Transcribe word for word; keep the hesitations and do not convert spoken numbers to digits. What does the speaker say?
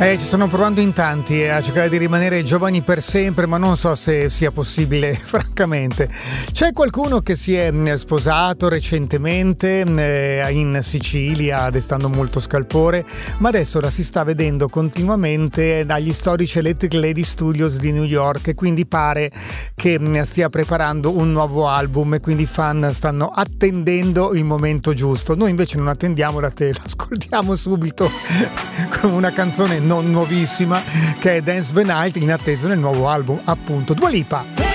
Eh, ci stanno provando in tanti eh, a cercare di rimanere giovani per sempre, ma non so se sia possibile, francamente. C'è qualcuno che si è mh, sposato recentemente eh, in Sicilia, destando molto scalpore, ma adesso la si sta vedendo continuamente dagli storici Electric Lady Studios di New York, e quindi pare che mh, stia preparando un nuovo album, e quindi i fan stanno attendendo il momento giusto. Noi invece non attendiamo da te, l'ascoltiamo subito con una canzone non nuovissima che è Dance the Night, in attesa del nuovo album, appunto, Dua Lipa.